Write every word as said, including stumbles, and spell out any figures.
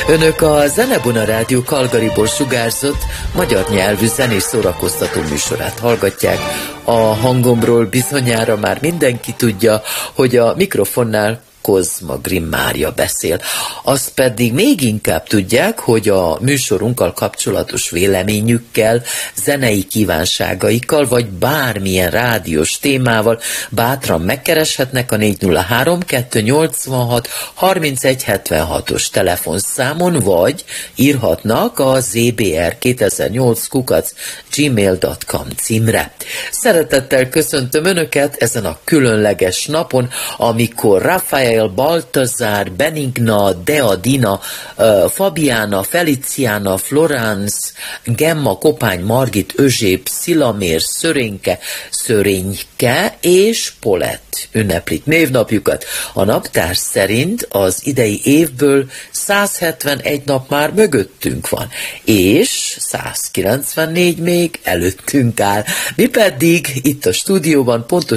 Önök a Zenebuna Rádió Calgaryból sugárzott magyar nyelvű zenés szórakoztató műsorát hallgatják. A hangomról bizonyára már mindenki tudja, hogy a mikrofonnál Kozma Grimm Mária beszél. Azt pedig még inkább tudják, hogy a műsorunkkal kapcsolatos véleményükkel, zenei kívánságaikkal, vagy bármilyen rádiós témával bátran megkereshetnek a négy nulla három kettő nyolcvanhat harmincegy hetvenhatos telefonszámon, vagy írhatnak a zé bé er kétezer-nyolc kukac gmail pont com címre. Szeretettel köszöntöm Önöket ezen a különleges napon, amikor Rafael Baltazár, Benigna, Deadina, Fabiana, Feliciana, Florence, Gemma, Kopány, Margit, Özsép, Szilamér, Szörénke, Szörényke és Polett ünneplik névnapjukat. A naptár szerint az idei évből százhetvenegy nap már mögöttünk van, és százkilencvennégy még előttünk áll. Mi pedig itt a stúdióban pontos